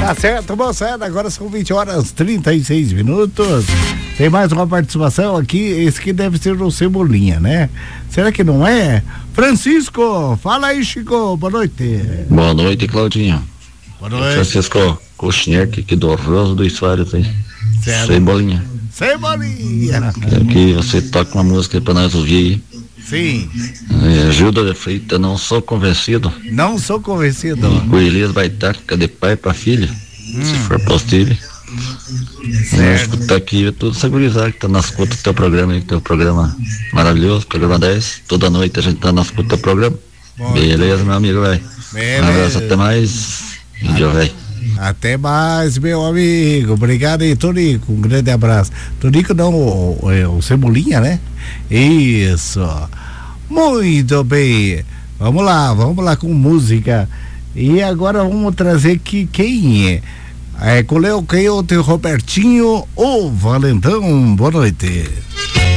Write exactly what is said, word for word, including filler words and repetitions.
Tá certo, moçada, agora são vinte horas e trinta e seis minutos. Tem mais uma participação aqui, esse que deve ser o Cebolinha, né? Será que não é? Francisco, fala aí, Chico, boa noite. Boa noite, Claudinho. Boa noite. Francisco Kuchniak, aqui do Roso dos Soares, hein? Certo. Cebolinha. Cebolinha. Quero que você toque uma música pra nós ouvir aí. Sim. É, Gilda de Freitas, Não Sou Convencido. Não sou convencido. Com Elias Baitaca, de pai pra filha, hum. se for possível. Vamos escutar aqui tudo segurizar que tá na escuta do teu programa aí, teu programa maravilhoso, programa dez. Toda noite a gente tá na escuta do programa. Bom, beleza, meu amigo, velho. Um abraço, até mais. Índio, velho. Até mais, meu amigo. Obrigado aí, Tonico. Um grande abraço. Tonico não, o, o, o Cebolinha, né? Isso. Muito bem. Vamos lá, vamos lá com música. E agora vamos trazer aqui quem é? É com o Léo Coyote, Robertinho ou Valentão. Boa noite.